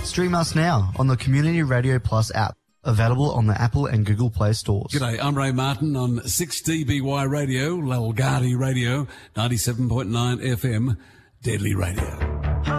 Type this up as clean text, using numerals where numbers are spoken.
Stream us now on the Community Radio Plus app, available on the Apple and Google Play stores. G'day, I'm Ray Martin on 6DBY Radio, Lalgadi Radio, 97.9 FM, Deadly Radio.